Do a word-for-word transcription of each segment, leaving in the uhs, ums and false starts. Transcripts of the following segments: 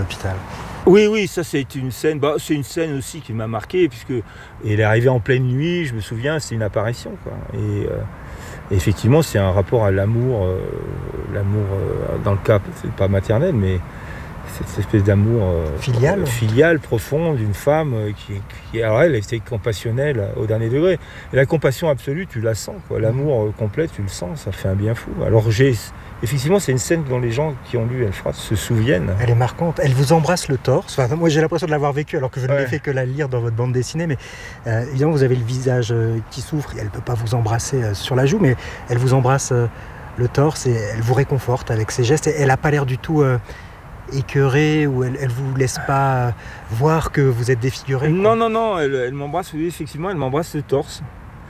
l'hôpital. Oui, oui, ça c'est une scène, bah, c'est une scène aussi qui m'a marqué, puisque elle est arrivée en pleine nuit, je me souviens, c'est une apparition, quoi. Et, euh, et effectivement, c'est un rapport à l'amour, euh, l'amour, euh, dans le cas, c'est pas maternel, mais cette espèce d'amour euh, filial, euh, filial profond d'une femme euh, qui, qui, alors elle, était compassionnelle au dernier degré. Et la compassion absolue, tu la sens, quoi. L'amour euh, complet, tu le sens, ça fait un bien fou. Alors j'ai, effectivement, c'est une scène dont les gens qui ont lu Elfrate se souviennent. Elle est marquante. Elle vous embrasse le torse. Enfin, moi, j'ai l'impression de l'avoir vécu, alors que je ne ouais. l'ai fait que la lire dans votre bande dessinée. Mais euh, évidemment, vous avez le visage euh, qui souffre. Et elle ne peut pas vous embrasser euh, sur la joue, mais elle vous embrasse euh, le torse et elle vous réconforte avec ses gestes. Et elle n'a pas l'air du tout euh, écœurée, ou elle ne vous laisse pas euh, voir que vous êtes défiguré. Quoi. Non, non, non. Elle, elle m'embrasse, oui, effectivement, elle m'embrasse le torse.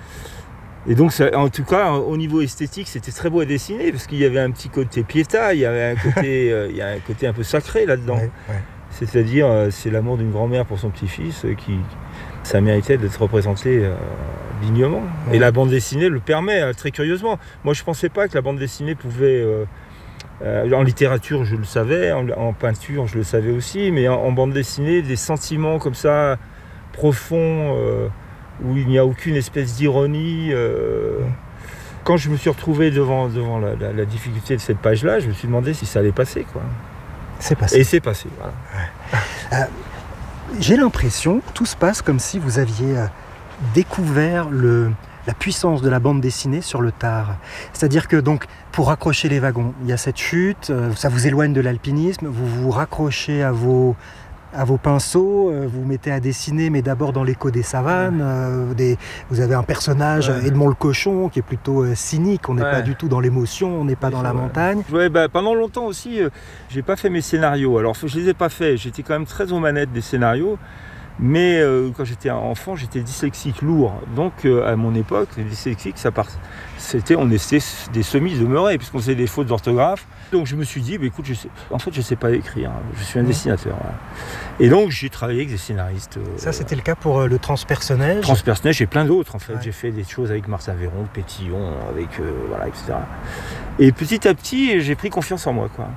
Et donc, ça, en tout cas, au niveau esthétique, c'était très beau à dessiner, parce qu'il y avait un petit côté piéta, il y avait un côté, euh, il y a un côté un peu sacré là-dedans. Ouais, ouais. C'est-à-dire, euh, c'est l'amour d'une grand-mère pour son petit-fils, euh, qui, ça méritait d'être représenté euh, dignement. Ouais. Et la bande dessinée le permet, euh, très curieusement. Moi, je ne pensais pas que la bande dessinée pouvait... Euh, euh, en littérature, je le savais, en, en peinture, je le savais aussi, mais en, en bande dessinée, des sentiments comme ça, profonds... Euh, où il n'y a aucune espèce d'ironie. Euh... Quand je me suis retrouvé devant, devant la, la, la difficulté de cette page-là, je me suis demandé si ça allait passer, quoi. C'est passé. Et c'est passé, voilà. Ouais. euh, j'ai l'impression que tout se passe comme si vous aviez euh, découvert le, la puissance de la bande dessinée sur le tard. C'est-à-dire que, donc, pour raccrocher les wagons, il y a cette chute, euh, ça vous éloigne de l'alpinisme, vous vous raccrochez à vos... à vos pinceaux, euh, vous mettez à dessiner, mais d'abord dans l'écho des savanes. Euh, des, vous avez un personnage, ouais. Edmond le cochon, qui est plutôt euh, cynique. On n'est ouais. pas du tout dans l'émotion, on n'est pas oui, dans la vrai. montagne. Ouais, bah, pendant longtemps aussi, euh, j'ai pas fait mes scénarios. Alors, je les ai pas faits. J'étais quand même très aux manettes des scénarios. Mais euh, quand j'étais enfant, j'étais dyslexique lourd. Donc, euh, à mon époque, les dyslexiques, ça part... c'était, on était des semi-demeurés, puisqu'on faisait des fautes d'orthographe. Donc, je me suis dit, bah, écoute, je sais... en fait, je ne sais pas écrire. Je suis un mmh. dessinateur. Voilà. Et donc, j'ai travaillé avec des scénaristes. Euh, ça, c'était le cas pour euh, le transpersonnage. Transpersonnage et plein d'autres, en fait. Ouais. J'ai fait des choses avec Marcin Véron, Pétillon, avec, euh, voilà, et cetera. Et petit à petit, j'ai pris confiance en moi, quoi.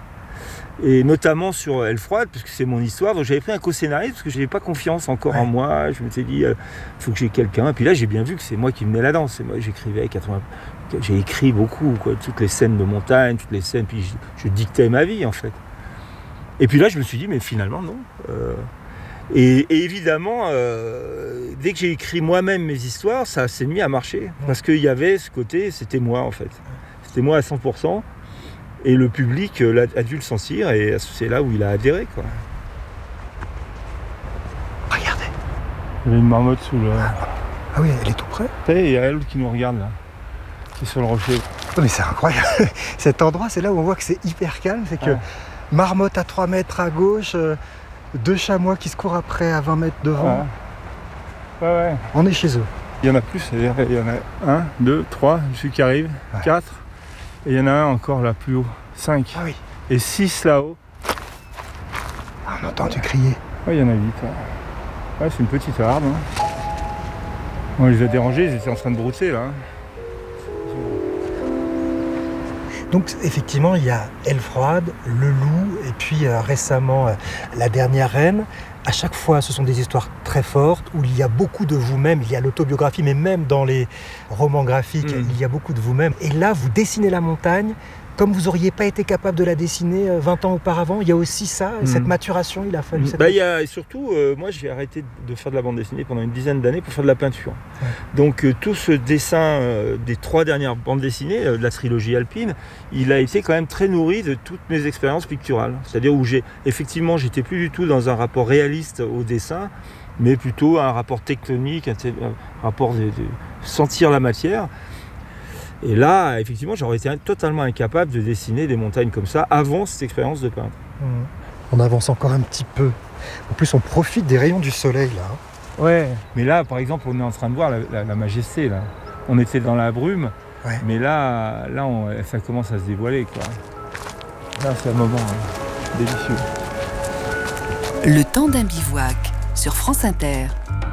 Et notamment sur Elfrate, parce que c'est mon histoire. Donc j'avais pris un co-scénariste parce que je n'avais pas confiance encore ouais. en moi. Je me suis dit, il euh, faut que j'ai quelqu'un. Et puis là, j'ai bien vu que c'est moi qui menais la danse. C'est moi, j'écrivais quatre-vingts... J'ai écrit beaucoup, quoi, toutes les scènes de montagne, toutes les scènes. Puis je, je dictais ma vie, en fait. Et puis là, je me suis dit, mais finalement, non. Euh... Et, et évidemment, euh, dès que j'ai écrit moi-même mes histoires, ça s'est mis à marcher. Parce qu'il y avait ce côté, c'était moi, en fait. C'était moi à cent pour cent. Et le public euh, a dû le sentir et c'est là où il a adhéré, quoi. Regardez. Il y a une marmotte sous le... Ah oui, elle est tout près. Vous savez, il y a l'autre qui nous regarde là. C'est sur le rocher. Oh, mais c'est incroyable. Cet endroit, c'est là où on voit que c'est hyper calme. C'est que ouais. marmotte à trois mètres à gauche, euh, deux chamois qui se courent après à vingt mètres devant. Ouais, ouais. ouais. On est chez eux. Il y en a plus, il y en a un, deux, trois, celui qui arrive, ouais. quatre. Et il y en a un encore là plus haut, cinq. Ah oui. Et six là-haut. Ah, on a entendu crier. Ouais, il y en a huit. Ouais, ouais c'est une petite arbre. Hein. On les a dérangés, ils étaient en train de brousser là. Donc effectivement, il y a Elfrade, le loup, et puis euh, récemment euh, la dernière reine. À chaque fois, ce sont des histoires très fortes où il y a beaucoup de vous-même. Il y a l'autobiographie, mais même dans les romans graphiques, mmh. il y a beaucoup de vous-même. Et là, vous dessinez la montagne comme vous n'auriez pas été capable de la dessiner vingt ans auparavant. Il y a aussi ça, mmh. cette maturation, il a fallu... Mmh. Cette... Bah, il y a, et surtout, euh, moi, j'ai arrêté de faire de la bande dessinée pendant une dizaine d'années pour faire de la peinture. Ouais. Donc, euh, tout ce dessin euh, des trois dernières bandes dessinées, euh, de la trilogie alpine, il a été quand même très nourri de toutes mes expériences picturales. C'est-à-dire où j'ai, effectivement, j'étais plus du tout dans un rapport réaliste au dessin, mais plutôt un rapport tectonique, un, un rapport de, de sentir la matière. Et là, effectivement, j'aurais été totalement incapable de dessiner des montagnes comme ça avant cette expérience de peintre. Mmh. On avance encore un petit peu. En plus, on profite des rayons du soleil, là. Ouais, mais là, par exemple, on est en train de voir la, la, la majesté, là. On était dans la brume, ouais. mais là, là on, ça commence à se dévoiler, quoi. Là, c'est un moment hein, délicieux. Le temps d'un bivouac sur France Inter.